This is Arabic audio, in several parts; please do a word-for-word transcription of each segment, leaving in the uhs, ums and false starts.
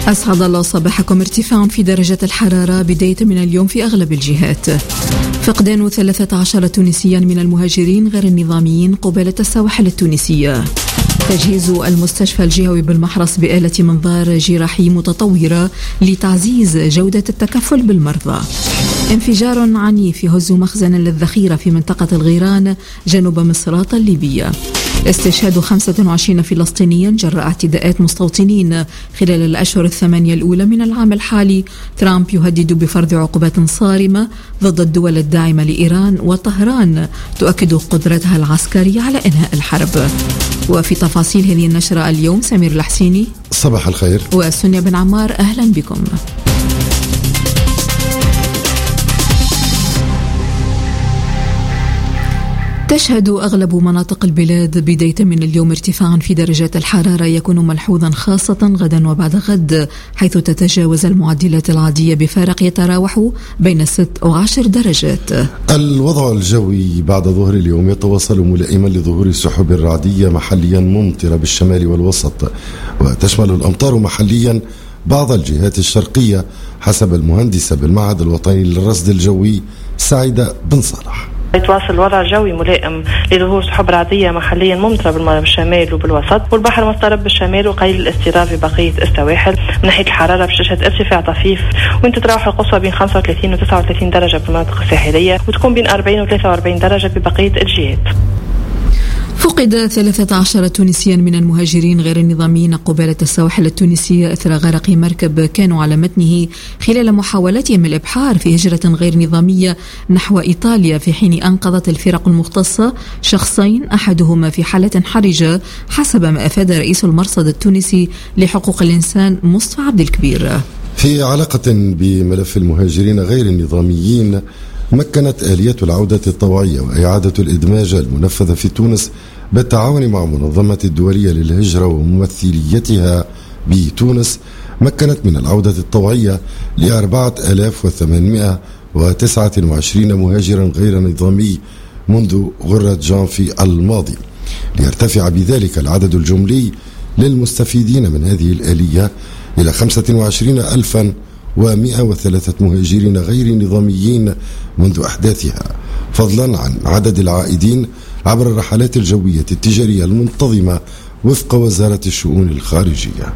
أسعد الله صباحكم. ارتفاع في درجة الحرارة بداية من اليوم في أغلب الجهات. فقدان ثلاثة عشر تونسيا من المهاجرين غير النظاميين قبالة السواحل التونسية. تجهيز المستشفى الجهوي بالمحرص بآلة منظار جراحي متطورة لتعزيز جودة التكفل بالمرضى. انفجار عنيف يهز مخزنا للذخيرة في منطقة الغيران جنوب مصراتة الليبية. استشهاد خمسة وعشرين فلسطينيا جراء اعتداءات مستوطنين خلال الأشهر الثمانية الأولى من العام الحالي. ترامب يهدد بفرض عقوبات صارمة ضد الدول الداعمة لإيران، وطهران تؤكد قدرتها العسكرية على إنهاء الحرب. وفي تفاصيل هذه النشرة اليوم سمير الحسيني. صباح الخير. وسنيا بن عمار، أهلا بكم. تشهد أغلب مناطق البلاد بداية من اليوم ارتفاعا في درجات الحرارة يكون ملحوظا خاصة غدا وبعد غد، حيث تتجاوز المعدلات العادية بفارق يتراوح بين ست وعشر درجات. الوضع الجوي بعد ظهر اليوم يتواصل ملائما لظهور سحب رعدية محليا ممطرة بالشمال والوسط، وتشمل الأمطار محليا بعض الجهات الشرقية حسب المهندسة بالمعهد الوطني للرصد الجوي سعيدة بن صالح. يتواصل الوضع الجوي ملائم لظهور سحب رعدية محليا ممطرة بالشمال وبالوسط، والبحر مضطرب بالشمال وقليل الاستقرار في بقية السواحل. من ناحية الحرارة بتشهد ارتفاع طفيف، وين تتراوح القصوى بين خمسة وثلاثين و تسعة وثلاثين درجة بالمناطق الساحلية، وتكون بين أربعين و ثلاثة وأربعين درجة ببقية الجهات. فقد ثلاثة عشر تونسيا من المهاجرين غير النظاميين قبالة السواحل التونسية أثر غرق مركب كانوا على متنه خلال محاولتهم الإبحار في هجرة غير نظامية نحو إيطاليا، في حين أنقذت الفرق المختصة شخصين أحدهما في حالة حرجة حسب ما أفاد رئيس المرصد التونسي لحقوق الإنسان مصطفى عبد الكبير. في علاقة بملف المهاجرين غير النظاميين، مكنت آلية العودة الطوعية وإعادة الإدماج المنفذة في تونس بالتعاون مع منظمة الدولية للهجرة وممثليتها بتونس، مكنت من العودة الطوعية لأربعة آلاف وثمانمائة وتسعة وعشرين مهاجرا غير نظامي منذ غرة جانفي الماضي، ليرتفع بذلك العدد الجملي للمستفيدين من هذه الآلية إلى خمسة وعشرين ألفا ومئة وثلاثة مهاجرين غير نظاميين منذ أحداثها، فضلا عن عدد العائدين عبر الرحلات الجوية التجارية المنتظمة وفق وزارة الشؤون الخارجية.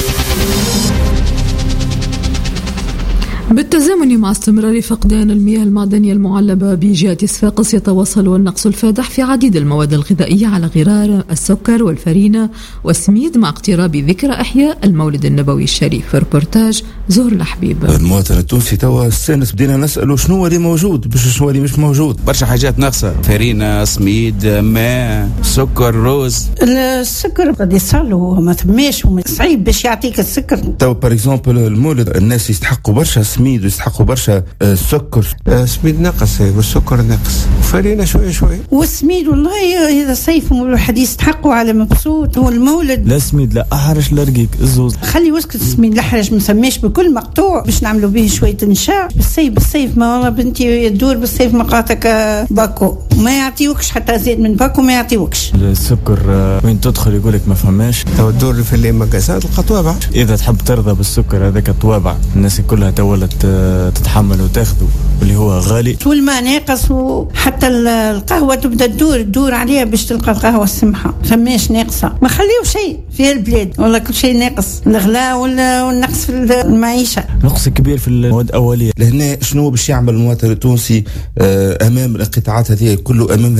بالتزامن مع استمرار فقدان المياه المعدنية المعلبة بجهة صفاقس، يتواصل النقص الفادح في عديد المواد الغذائية على غرار السكر والفرينة والسميد مع اقتراب ذكرى إحياء المولد النبوي الشريف. ريبورتاج زهر الحبيب. المواطن التونسي توا استانس، بدينا نسأله شنو اللي موجود باش شنو اللي مش موجود. برشا حاجات ناقصة، فرينة، سميد، ماء، سكر، روز. السكر قد يصلوا ما ثماش، صعيب باش يعطيك السكر. توا بار اكزومبل المولد الناس يستحقوا برشا سميد ويستحقوا برشا آه سكر. آه سميد ناقص والسكر ناقص، وفرينة شوي شوي. والسميد والله إذا صيف الواحد يستحقوا على مبسوط. هو المولد لا سميد لا أحرش لا رقيق الزوز. خلي وسكت السميد الأحرش مسميش بكل مقطوع باش نعملوا به شوية نشاء. بالصيف بالصيف ما والله بنتي تدور بالصيف مقاطك باكو ما يعطيوكش حتى زيد من باكو ما يعطيوكش. السكر آه وين تدخل يقولك ما فهماش. تو تدور في اللي مقاسات القطوابع. إذا تحب ترضى بالسكر هذاك الطوابع الناس كلها تولت تتحمل وتاخذه واللي هو غالي. والماء ناقص، وحتى القهوة تبدأ تدور تدور عليها باش تلقى القهوة السمحة فماش ناقصة. ما خليو شيء في البلاد والله كل شيء ناقص، الغلاء والنقص في المعيشة، نقص كبير في المواد الأولية. لهنا شنو باش يعمل المواطن التونسي أمام القطاعات هذه كله، أمام